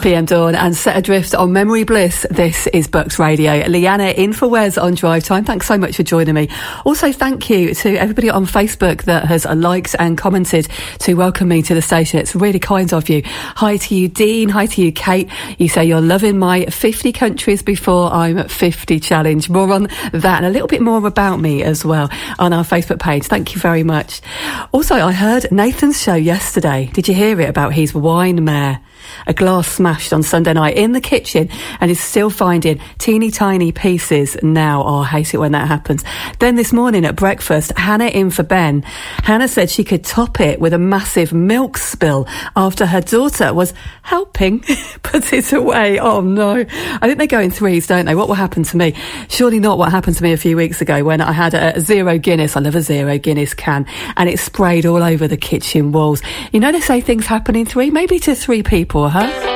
PM Dawn and Set Adrift on Memory Bliss. This is Bucks Radio. Leanna in for Wes on Drive Time. Thanks so much for joining me. Also, thank you to everybody on Facebook that has liked and commented to welcome me to the station. It's really kind of you. Hi to you, Dean. Hi to you, Kate. You say you're loving my 50 countries before I'm 50 challenge. More on that and a little bit more about me as well on our Facebook page. Thank you very much. Also, I heard Nathan's show yesterday. Did you hear it about his wine mare? A glass smashed on Sunday night in the kitchen and is still finding teeny tiny pieces now. Oh, I hate it when that happens. Then this morning at breakfast, Hannah in for Ben. Hannah said she could top it with a massive milk spill after her daughter was helping put it away. Oh no. I think they go in threes, don't they? What will happen to me? Surely not what happened to me a few weeks ago when I had a Zero Guinness. I love a Zero Guinness can, and it sprayed all over the kitchen walls. You know, they say things happen in three, maybe to three people, huh?